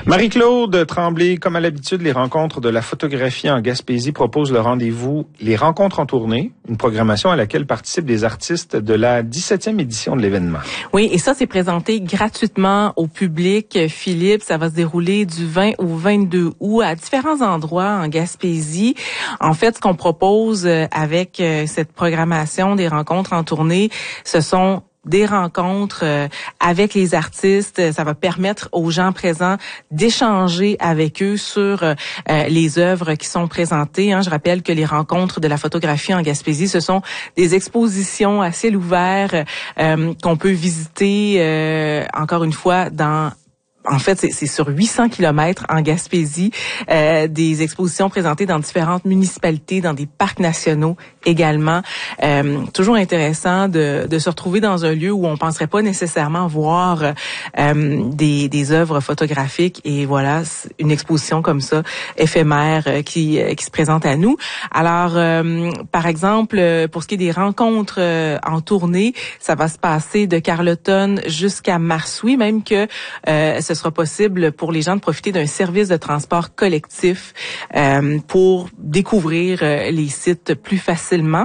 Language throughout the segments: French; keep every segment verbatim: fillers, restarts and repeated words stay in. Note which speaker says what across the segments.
Speaker 1: Marie-Claude Tremblay, comme à l'habitude, les rencontres de la photographie en Gaspésie proposent le rendez-vous Les rencontres en tournée, une programmation à laquelle participent des artistes de la dix-septième édition de l'événement.
Speaker 2: Oui, et ça, c'est présenté gratuitement au public. Philippe, ça va se dérouler du vingt au vingt-deux août à différents endroits en Gaspésie. En fait, ce qu'on propose avec cette programmation des rencontres en tournée, ce sont des rencontres euh, avec les artistes. Ça va permettre aux gens présents d'échanger avec eux sur euh, les œuvres qui sont présentées. Hein. Je rappelle que les rencontres de la photographie en Gaspésie, ce sont des expositions à ciel ouvert euh, qu'on peut visiter, euh, encore une fois, dans... En fait, c'est, c'est sur huit cents kilomètres en Gaspésie, euh, des expositions présentées dans différentes municipalités, dans des parcs nationaux également. Euh, toujours intéressant de, de se retrouver dans un lieu où on penserait pas nécessairement voir euh, des, des œuvres photographiques, et voilà, une exposition comme ça, éphémère, euh, qui, euh, qui se présente à nous. Alors, euh, par exemple, pour ce qui est des rencontres euh, en tournée, ça va se passer de Carleton jusqu'à Marsouis, même que euh, ce sera possible pour les gens de profiter d'un service de transport collectif euh, pour découvrir euh, les sites plus facilement.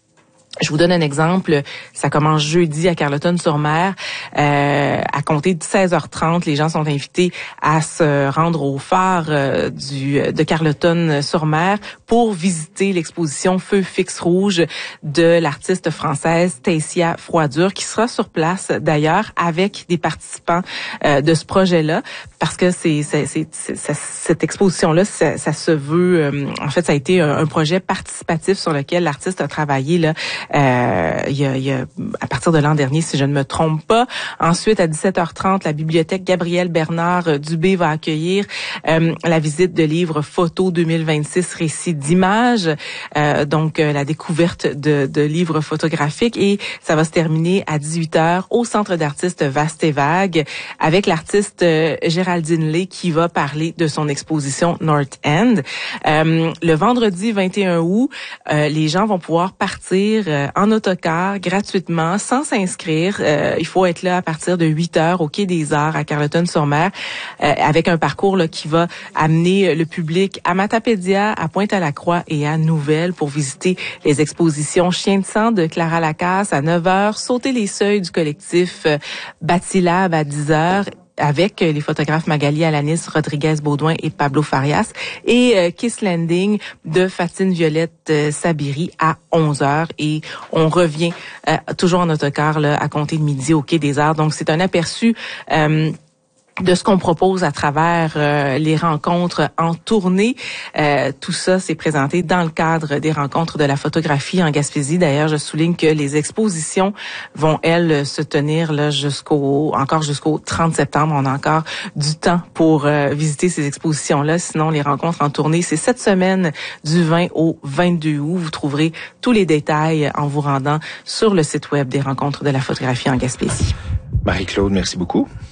Speaker 2: Je vous donne un exemple. Ça commence jeudi à Carleton-sur-Mer. Euh, à compter de seize heures trente, les gens sont invités à se rendre au phare euh, du de Carleton-sur-Mer pour visiter l'exposition Feu fixe rouge de l'artiste française Taïsia Froidure, qui sera sur place d'ailleurs avec des participants euh, de ce projet-là, parce que c'est, c'est, c'est, c'est ça, cette exposition-là, ça, ça se veut. Euh, en fait, ça a été un, un projet participatif sur lequel l'artiste a travaillé là. Euh, il y a, il y a, à partir de l'an dernier, si je ne me trompe pas. Ensuite, à dix-sept heures trente, la bibliothèque Gabriel Bernard Dubé va accueillir euh, la visite de livres photo deux mille vingt-six, récits d'images, euh, donc euh, la découverte de, de livres photographiques, et ça va se terminer à dix-huit heures au Centre d'artistes Vaste et Vague avec l'artiste euh, Géraldine Lay qui va parler de son exposition North End. Euh, le vendredi vingt et un août, euh, les gens vont pouvoir partir en autocar gratuitement, sans s'inscrire. Euh, il faut être là à partir de huit heures au Quai des Arts à Carleton-sur-Mer, euh, avec un parcours là, qui va amener le public à Matapédia, à Pointe-à-la-Croix et à Nouvelle pour visiter les expositions Chien de sang de Clara Lacasse à neuf heures, sauter les seuils du collectif euh, Batilab à dix heures, avec les photographes Magali Alanis, Rodriguez Baudouin et Pablo Farias, et euh, Kiss Landing de Fatine Violette euh, Sabiri à onze heures, et on revient euh, toujours en autocar là, à compter de midi au Quai des Arts. Donc c'est un aperçu euh, de ce qu'on propose à travers euh, les rencontres en tournée. Euh, tout ça, c'est présenté dans le cadre des rencontres de la photographie en Gaspésie. D'ailleurs, je souligne que les expositions vont, elles, se tenir là jusqu'au encore jusqu'au trente septembre. On a encore du temps pour euh, visiter ces expositions-là. Sinon, les rencontres en tournée, c'est cette semaine du vingt au vingt-deux août. Vous trouverez tous les détails en vous rendant sur le site web des rencontres de la photographie en Gaspésie.
Speaker 1: Marie-Claude, merci beaucoup.